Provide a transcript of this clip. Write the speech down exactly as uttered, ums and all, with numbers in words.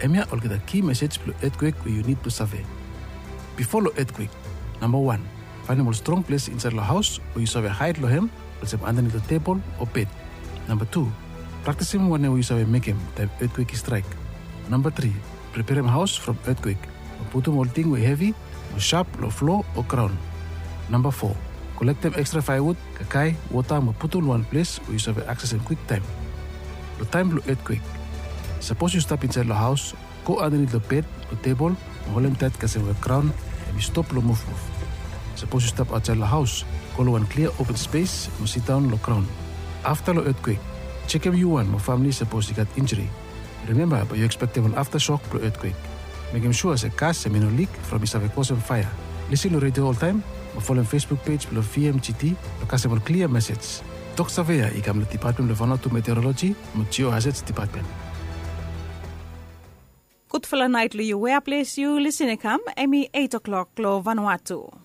Emia will get a key message for earthquake where you need to survey. Before the earthquake, number one, find a more strong place inside the house where you survey hide lohem, let's say underneath the table or bed. Number two, practice him whenever you survey make him the earthquake strike. Number three, prepare him house from earthquake. Put him all thing with heavy, or sharp, or floor, or ground. Number four, collect them extra firewood, kakai, water, and put in one place where you survey access in quick time. The time blue earthquake. Suppose you step inside the house, go underneath the bed or table, and hold him tight because the ground, and you stop the move move. Suppose you step outside the house, go to one clear open space, and sit down on the ground. After the earthquake, check if you want more family suppose you got injury. Remember, but you expect an aftershock to earthquake. Make him sure as a gas and no leak from his cause of fire. Listen to radio all time, or follow on Facebook page below V M G T, because a clear message. Talk Surveyor, I come to the Department of Vanuatu Meteorology, and Geohazards Department. Good for the night, you where place you listen come, Amy eight o'clock, Lo Vanuatu.